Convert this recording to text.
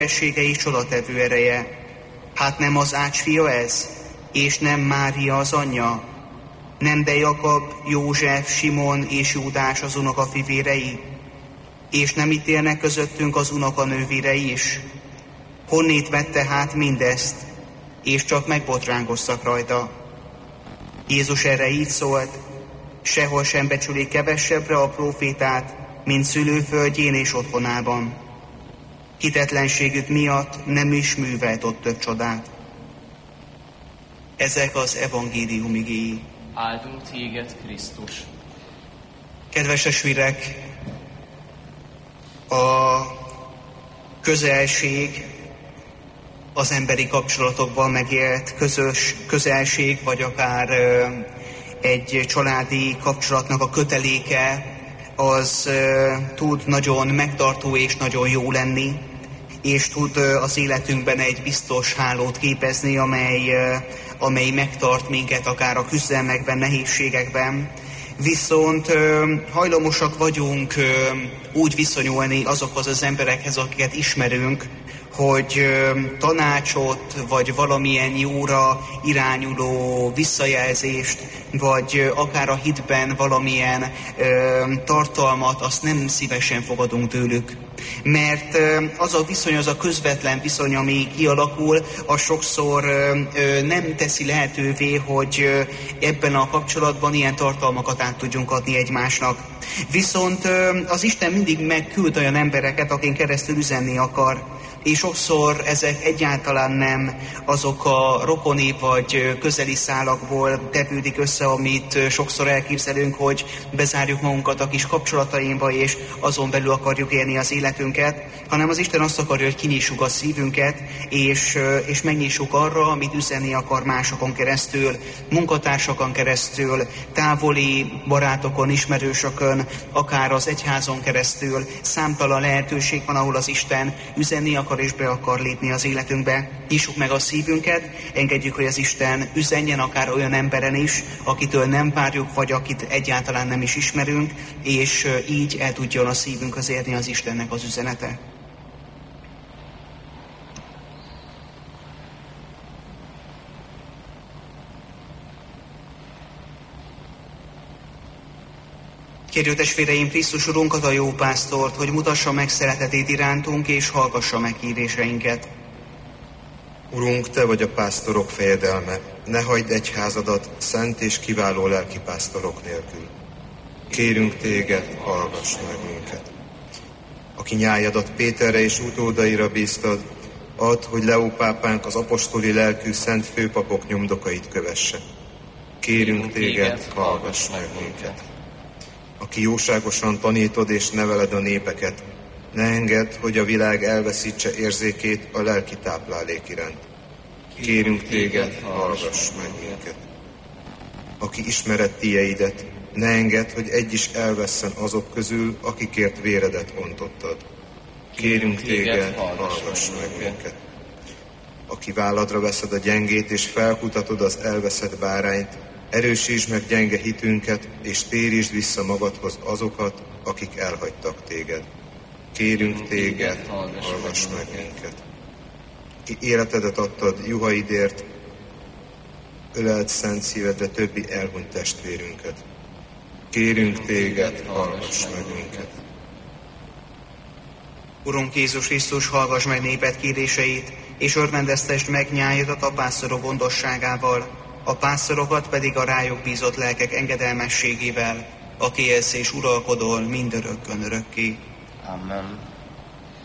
felsége és csodatevő ereje. Hát nem az Ács fia ez, és nem Mária az anyja? Nem de Jakab, József, Simon és Júdás az unokafivérei? És nem itt élnek közöttünk az unokanővérei is? Honnét vette hát mindezt, és csak megbotránkoztak rajta? Jézus erre így szólt: sehol sem becsülik kevesebbre a prófétát, mint szülőföldjén és otthonában. Hitetlenségük miatt nem is művelt ott több csodát. Ezek az evangélium igéi. Áldunk téged, Krisztus! Kedves testvérek, a közelség, az emberi kapcsolatokban megélt közös közelség, vagy akár egy családi kapcsolatnak a köteléke, az tud nagyon megtartó és nagyon jó lenni, és tud az életünkben egy biztos hálót képezni, amely megtart minket akár a küzdelmekben, nehézségekben. Viszont hajlamosak vagyunk úgy viszonyulni azokhoz az emberekhez, akiket ismerünk, hogy tanácsot, vagy valamilyen jóra irányuló visszajelzést, vagy akár a hitben valamilyen tartalmat, azt nem szívesen fogadunk tőlük. Mert az a viszony, az a közvetlen viszony, ami kialakul, az sokszor nem teszi lehetővé, hogy ebben a kapcsolatban ilyen tartalmakat át tudjunk adni egymásnak. Viszont az Isten mindig megküld olyan embereket, akin keresztül üzenni akar. És sokszor ezek egyáltalán nem azok a rokoni vagy közeli szálakból tevődik össze, amit sokszor elképzelünk, hogy bezárjuk magunkat a kis kapcsolatainkba, és azon belül akarjuk élni az életünket, hanem az Isten azt akarja, hogy kinyissuk a szívünket, és megnyissuk arra, amit üzenni akar másokon keresztül, munkatársakon keresztül, távoli barátokon, ismerősökön, akár az egyházon keresztül. Számtalan lehetőség van, ahol az Isten üzenni akar és be akar lépni az életünkbe. Nyissuk meg a szívünket, engedjük, hogy az Isten üzenjen akár olyan emberen is, akitől nem várjuk, vagy akit egyáltalán nem is ismerünk, és így el tudjon a szívünkhöz érni az Istennek az üzenete. Kérjük testvéreim Krisztus Urunkat, a jó pásztort, hogy mutassa meg szeretetét irántunk, és hallgassa meg kéréseinket. Urunk, Te vagy a pásztorok fejedelme, ne hagyd egyházadat szent és kiváló lelkipásztorok nélkül. Kérünk Téged, hallgass meg minket. Aki nyájadat Péterre és utódaira bíztad, add, hogy Leó pápánk az apostoli lelkű szent főpapok nyomdokait kövesse. Kérünk Téged, hallgass meg minket. Aki jóságosan tanítod és neveled a népeket, ne engedd, hogy a világ elveszítse érzékét a lelki táplálék iránt. Kérünk Téged, hallgass meg minket. Aki ismered tieidet, ne engedd, hogy egy is elvesszen azok közül, akikért véredet ontottad. Kérünk Téged, hallgass meg minket. Aki válladra veszed a gyengét és felkutatod az elveszett bárányt, erősítsd meg gyenge hitünket, és térítsd vissza magadhoz azokat, akik elhagytak Téged. Kérünk Téged, hallgass meg minket. Ki életedet adtad juhaidért, öleld szent szívedre többi elhunyt testvérünket. Kérünk Téged, hallgass meg minket. Urunk Jézus Krisztus, hallgass meg néped kéréseit, és örvendeztesd meg nyájadat a pásztorok gondosságával, a pásztorokat pedig a rájuk bízott lelkek engedelmességével, aki élsz és uralkodol mindörökkön örökké. Amen.